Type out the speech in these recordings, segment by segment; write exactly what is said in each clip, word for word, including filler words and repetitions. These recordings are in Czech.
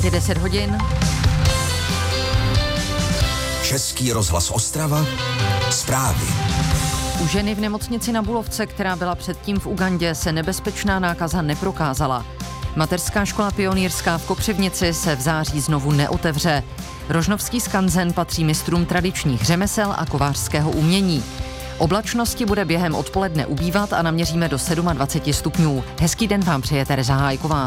Je deset hodin. Český rozhlas Ostrava. Zprávy. U ženy v nemocnici na Bulovce, která byla předtím v Ugandě, se nebezpečná nákaza neprokázala. Mateřská škola pionýrská v Kopřivnici se v září znovu neotevře. Rožnovský skanzen patří mistrům tradičních řemesel a kovářského umění. Oblačnosti bude během odpoledne ubývat a naměříme do dvacet sedm stupňů. Hezký den vám přeje Tereza Hájková.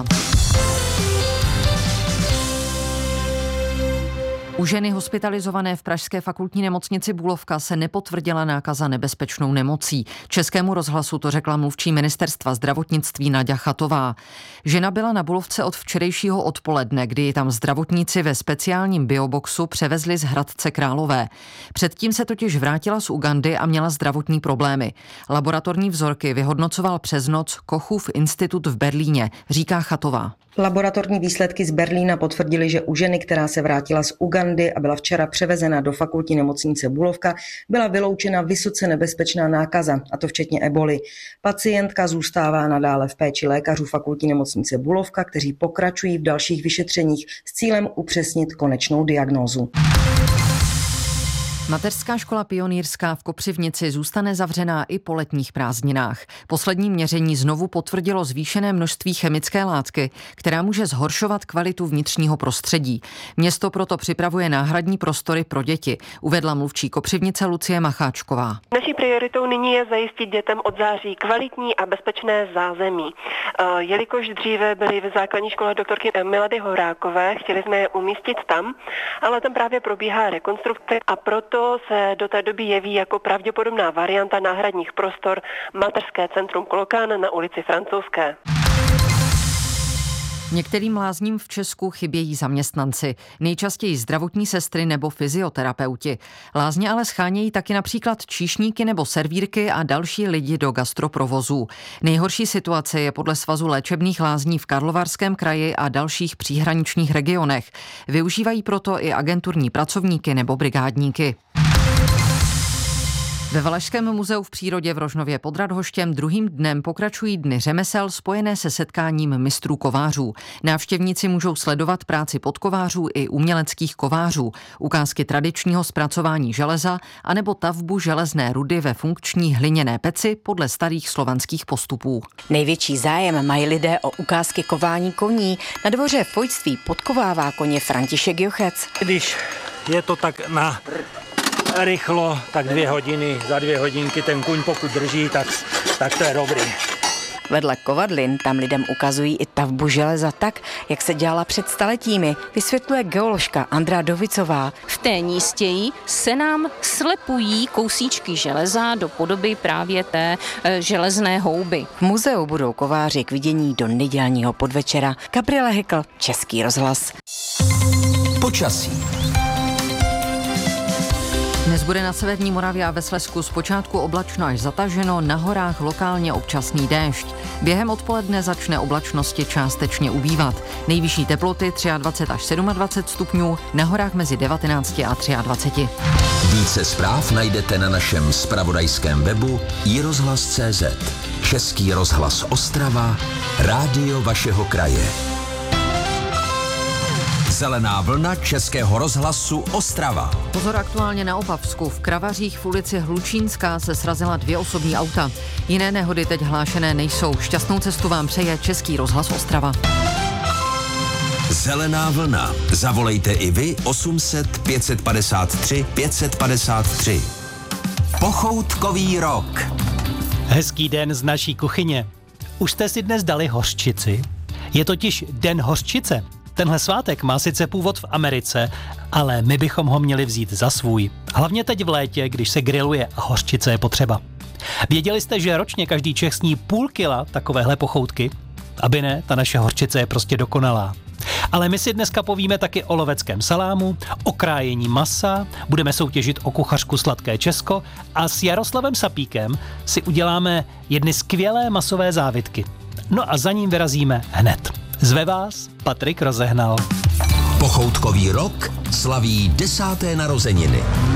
U ženy hospitalizované v pražské fakultní nemocnici Bulovka se nepotvrdila nákaza nebezpečnou nemocí. Českému rozhlasu to řekla mluvčí ministerstva zdravotnictví Naďa Chatová. Žena byla na Bulovce od včerejšího odpoledne, kdy ji tam zdravotníci ve speciálním bioboxu převezli z Hradce Králové. Předtím se totiž vrátila z Ugandy a měla zdravotní problémy. Laboratorní vzorky vyhodnocoval přes noc Kochův institut v Berlíně, říká Chatová. Laboratorní výsledky z Berlína potvrdily, že u ženy, která se vrátila z Ugandy a byla včera převezena do fakultní nemocnice Bulovka, byla vyloučena vysoce nebezpečná nákaza, a to včetně eboli. Pacientka zůstává nadále v péči lékařů fakultní nemocnice Bulovka, kteří pokračují v dalších vyšetřeních s cílem upřesnit konečnou diagnózu. Mateřská škola pionýrská v Kopřivnici zůstane zavřená i po letních prázdninách. Poslední měření znovu potvrdilo zvýšené množství chemické látky, která může zhoršovat kvalitu vnitřního prostředí. Město proto připravuje náhradní prostory pro děti, uvedla mluvčí Kopřivnice Lucie Macháčková. Naší prioritou nyní je zajistit dětem od září kvalitní a bezpečné zázemí. Jelikož dříve byly v základní škole doktorky Milady Horákové, chtěli jsme je umístit tam, ale tam právě probíhá rekonstrukce a proto se do té doby jeví jako pravděpodobná varianta náhradních prostor mateřské centrum Klokán na ulici Francouzské. Některým lázním v Česku chybějí zaměstnanci, nejčastěji zdravotní sestry nebo fyzioterapeuti. Lázně ale schánějí taky například číšníky nebo servírky a další lidi do gastroprovozů. Nejhorší situace je podle Svazu léčebných lázní v Karlovarském kraji a dalších příhraničních regionech. Využívají proto i agenturní pracovníky nebo brigádníky. Ve Valašském muzeu v přírodě v Rožnově pod Radhoštěm druhým dnem pokračují dny řemesel spojené se setkáním mistrů kovářů. Návštěvníci můžou sledovat práci podkovářů i uměleckých kovářů, ukázky tradičního zpracování železa anebo tavbu železné rudy ve funkční hliněné peci podle starých slovanských postupů. Největší zájem mají lidé o ukázky kování koní. Na dvoře fojtství podkovává koně František Jochec. Když je to tak na rychlo, tak dvě hodiny, za dvě hodinky ten kuň pokud drží, tak, tak to je dobrý. Vedle kovadlin tam lidem ukazují i tavbu železa tak, jak se dělala před staletími, vysvětluje geoložka Andrá Dovicová. V té nístěji se nám slepují kousíčky železa do podoby právě té e, železné houby. V muzeu budou kováři k vidění do nedělního podvečera. Gabriela Hekl, Český rozhlas. Počasí. Dnes bude na severní Moravě a ve Slezsku zpočátku oblačno až zataženo, na horách lokálně občasný déšť. Během odpoledne začne oblačnosti částečně ubývat. Nejvyšší teploty dvacet tři až dvacet sedm stupňů, na horách mezi devatenáct a dvacet tři. Více zpráv najdete na našem zpravodajském webu i rozhlas tečka cé zet. Český rozhlas Ostrava, rádio vašeho kraje. Zelená vlna Českého rozhlasu Ostrava. Pozor aktuálně na Opavsku. V Kravařích v ulici Hlučínská se srazila dvě osobní auta. Jiné nehody teď hlášené nejsou. Šťastnou cestu vám přeje Český rozhlas Ostrava. Zelená vlna. Zavolejte i vy osm set pět set padesát tři pět set padesát tři. Pochoutkový rok. Hezký den z naší kuchyně. Už jste si dnes dali hořčici? Je totiž Den hořčice. Tenhle svátek má sice původ v Americe, ale my bychom ho měli vzít za svůj. Hlavně teď v létě, když se grilluje a hořčice je potřeba. Věděli jste, že ročně každý Čech sní půl kila takovéhle pochoutky? Aby ne, ta naše hořčice je prostě dokonalá. Ale my si dneska povíme taky o loveckém salámu, o krájení masa, budeme soutěžit o kuchařku Sladké Česko a s Jaroslavem Sapíkem si uděláme jedny skvělé masové závitky. No a za ním vyrazíme hned. Zve vás Patrik Rozehnal. Pochoutkový rok slaví desáté narozeniny.